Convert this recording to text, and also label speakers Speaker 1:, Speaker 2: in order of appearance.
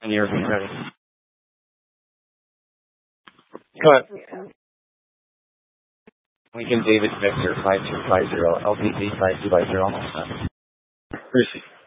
Speaker 1: when you're ready. Go ahead. Lincoln David Victor 5250 LPP 5250 almost done. Receive.